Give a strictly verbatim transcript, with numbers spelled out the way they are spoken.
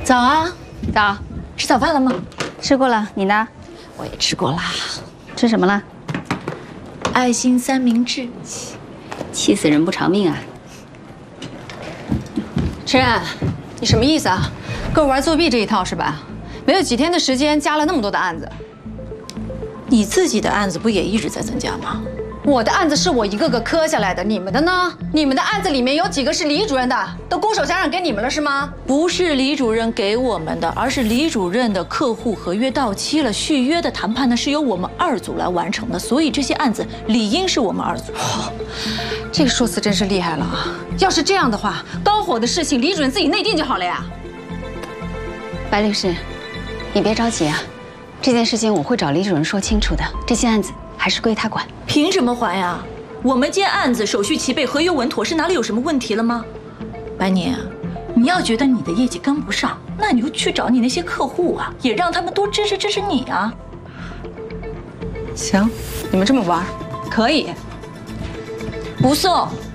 早啊， 早， 吃早饭了吗？ 吃过了，你呢？ 我也吃过啦。 吃什么了？ 爱心三明治。 气死人不偿命啊！ 陈然，你什么意思啊？跟我玩作弊这一套是吧？没有几天的时间，加了那么多的案子。 你自己的案子不也一直在增加吗？ 我的案子是我一个个磕下来的，你们的呢？你们的案子里面有几个是李主任的？都拱手相让给你们了是吗？ 不是李主任给我们的，而是李主任的客户合约到期了，续约的谈判呢是由我们二组来完成的，所以这些案子理应是我们二组。 哦，这个说辞真是厉害了啊！要是这样的话，高火的事情李主任自己内定就好了呀。 白律师，你别着急啊，这件事情我会找李主任说清楚的。这些案子还是归他管。 凭什么还呀？我们接案子，手续齐备，合约稳妥，是哪里有什么问题了吗？白宁，你要觉得你的业绩跟不上，那你就去找你那些客户啊，也让他们多支持支持你啊。 行，你们这么玩，可以。 不送。